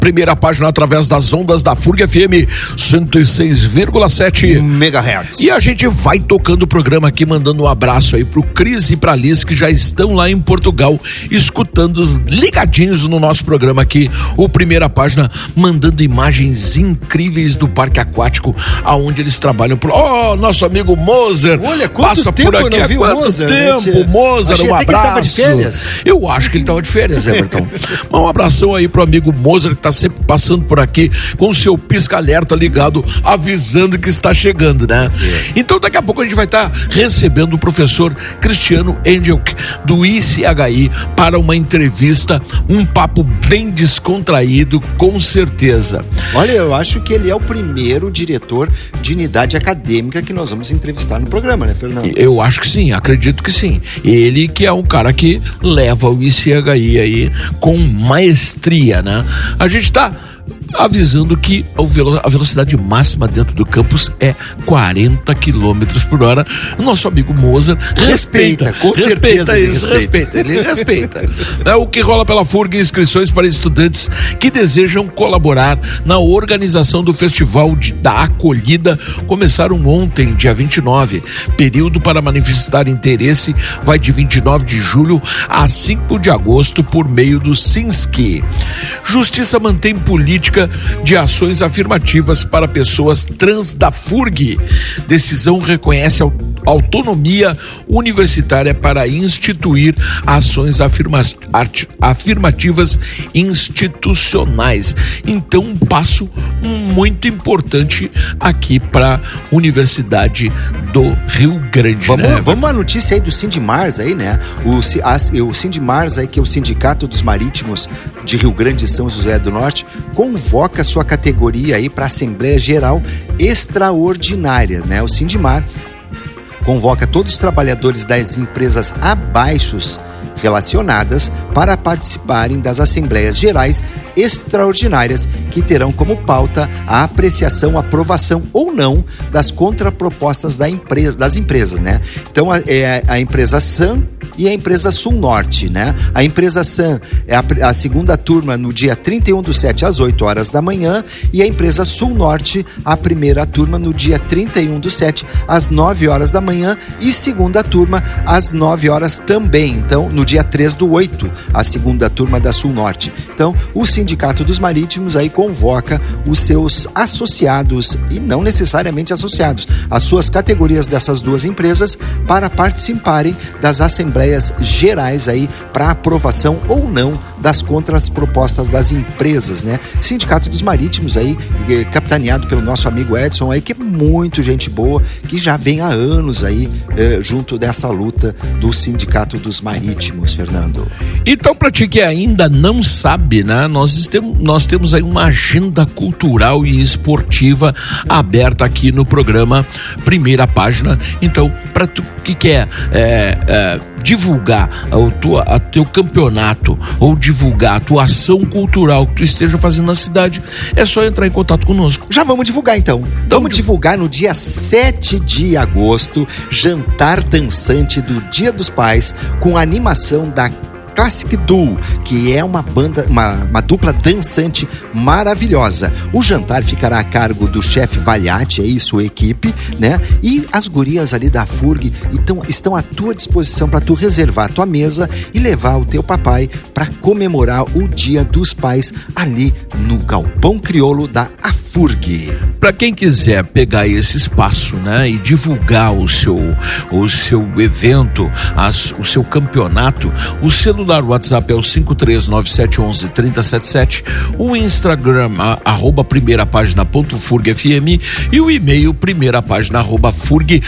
Primeira página através das ondas da FURG FM 106,7 MHz. E a gente vai tocando o programa aqui, mandando um abraço aí pro Cris e pra Liz, que já estão lá em Portugal, escutando os ligadinhos no nosso programa aqui, o Primeira Página, mandando imagens incríveis do parque aquático, aonde eles trabalham. Nosso amigo Moser. Olha, quanto passa tempo por aqui. eu não vi o Moser, tempo, Moser, um abraço. Que ele tava de férias. Eu acho que ele tava de férias, Everton. Um abração aí pro amigo Moser, que tá sempre passando por aqui com o seu pisca-alerta ligado, avisando que está chegando, né? Então daqui a pouco a gente vai estar recebendo o professor Cristiano Engelk, do ICHI, para uma entrevista, um papo bem descontraído, com certeza. Olha, eu acho que ele é o primeiro diretor de unidade acadêmica que nós vamos entrevistar no programa, né, Fernando? Eu acho que sim, acredito que sim. Ele que é um cara que leva o ICHI aí com maestria, né? A gente tá avisando que a velocidade máxima dentro do campus é 40 km por hora. O nosso amigo Moser respeita, com certeza ele respeita. É o que rola pela FURG, inscrições para estudantes que desejam colaborar na organização do Festival da Acolhida começaram ontem, dia 29. Período para manifestar interesse vai de 29 de julho a 5 de agosto por meio do SINSC. Justiça mantém política de ações afirmativas para pessoas trans da FURG. Decisão reconhece autonomia universitária para instituir ações afirmativas institucionais. Então, um passo muito importante aqui para a Universidade do Rio Grande. Vamos uma notícia aí do Sindimars aí, né? O Sindimars aí, que é o Sindicato dos Marítimos de Rio Grande e São José do Norte, convoca sua categoria aí para a Assembleia Geral Extraordinária, né? O Sindimar convoca todos os trabalhadores das empresas abaixo relacionadas para participarem das Assembleias Gerais Extraordinárias, que terão como pauta a apreciação, aprovação ou não das contrapropostas das empresas, né? Então, a empresa SAM e a empresa Sul Norte, né? A empresa SAM é a segunda turma no dia 31/7 às 8 horas da manhã, e a empresa Sul Norte a primeira turma no dia 31/7 às 9 horas da manhã, e segunda turma às 9 horas também. Então, no dia 3/8, a segunda turma da Sul Norte. Então, o Sindicato dos Marítimos aí convoca os seus associados, e não necessariamente associados, as suas categorias dessas duas empresas, para participarem das Assembleias Gerais aí para aprovação ou não das contrapropostas das empresas, né? Sindicato dos Marítimos aí, capitaneado pelo nosso amigo Edson aí, que é muito gente boa, que já vem há anos aí junto dessa luta do Sindicato dos Marítimos, Fernando. Então, para ti que ainda não sabe, né? Nós temos aí uma agenda cultural e esportiva aberta aqui no programa Primeira Página. Então, para tu que quer divulgar o teu campeonato ou divulgar a tua ação cultural que tu esteja fazendo na cidade, é só entrar em contato conosco. Já vamos divulgar então. Vamos divulgar no dia 7 de agosto, jantar dançante do Dia dos Pais, com a animação da Classic Duo, que é uma banda, uma dupla dançante maravilhosa. O jantar ficará a cargo do chefe Valiati e sua equipe, né? E as gurias ali da FURG estão à tua disposição para tu reservar a tua mesa e levar o teu papai para comemorar o Dia dos Pais ali no Galpão Crioulo da FURG. Para quem quiser pegar esse espaço, né, e divulgar o seu evento, o seu campeonato, o celular WhatsApp é o 53971113077, o Instagram @primeirapagina.furgfm e o e-mail primeirapagina@furg.br.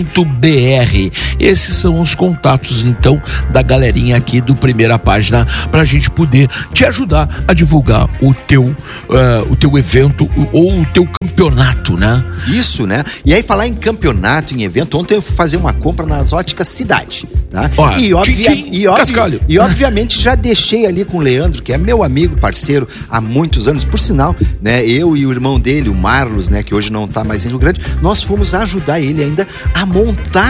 Esses são os contatos então da galerinha aqui do Primeira Página, pra gente poder te ajudar a divulgar o teu evento ou o teu campeonato, né? Isso, né? E aí, falar em campeonato, em evento, ontem eu fui fazer uma compra nas Óticas Cidade, tá? E obviamente já deixei ali com o Leandro, que é meu amigo, parceiro há muitos anos, por sinal, né? Eu e o irmão dele, o Marlos, né? Que hoje não tá mais em Rio Grande, nós fomos ajudar ele ainda a montar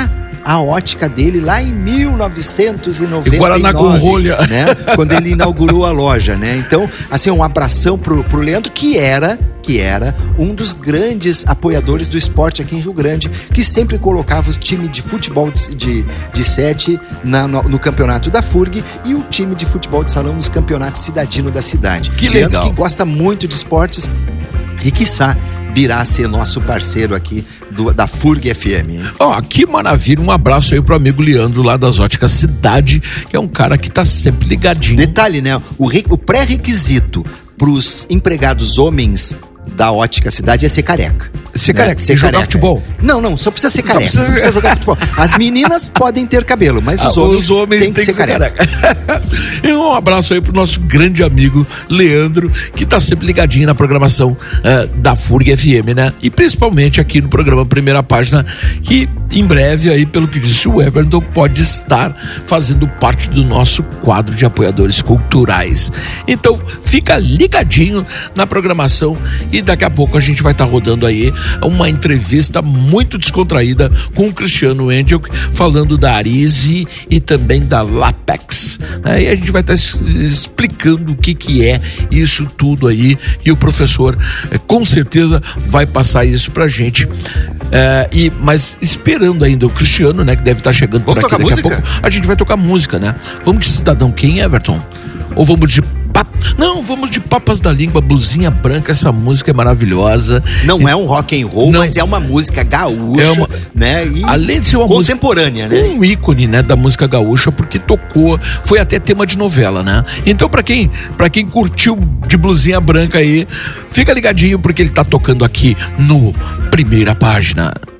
a ótica dele lá em 1999. E Guaraná com rolha. Né? Quando ele inaugurou a loja, né? Então, assim, um abração pro Leandro, que era um dos grandes apoiadores do esporte aqui em Rio Grande, que sempre colocava o time de futebol de 7 no campeonato da FURG e o time de futebol de salão nos campeonatos cidadino da cidade. Que Leandro, legal. que gosta muito de esportes e, quiçá, virá a ser nosso parceiro aqui da FURG FM, hein? Ó, que maravilha, um abraço aí pro amigo Leandro lá das Óticas Cidade, que é um cara que tá sempre ligadinho. Detalhe, né? O pré-requisito pros empregados homens da Ótica Cidade é ser careca. Ser careca, Ser jogar careca. futebol. Não, só precisa ser careca. Não precisa jogar futebol. As meninas podem ter cabelo, mas os homens têm que ser careca. E um abraço aí pro nosso grande amigo Leandro, que tá sempre ligadinho na programação da FURG FM, né? E principalmente aqui no programa Primeira Página, que em breve aí, pelo que disse o Everton, pode estar fazendo parte do nosso quadro de apoiadores culturais. Então, fica ligadinho na programação e daqui a pouco a gente vai estar rodando aí uma entrevista muito descontraída com o Cristiano Engel, falando da Arize e também da Lapex. E a gente vai estar explicando o que é isso tudo aí, e o professor com certeza vai passar isso pra gente. Mas esperando ainda o Cristiano, né, que deve estar chegando por aqui daqui a pouco. A gente vai tocar música, né? Vamos de Cidadão Quem, Everton? Ou vamos de Não, vamos de Papas da Língua, Blusinha Branca. Essa música é maravilhosa. Não é um rock and roll, mas é uma música gaúcha, né? E além de ser uma contemporânea, música, né? Um ícone, né, da música gaúcha, porque tocou, foi até tema de novela, né? Então, pra quem curtiu de Blusinha Branca aí, fica ligadinho, porque ele tá tocando aqui no Primeira Página.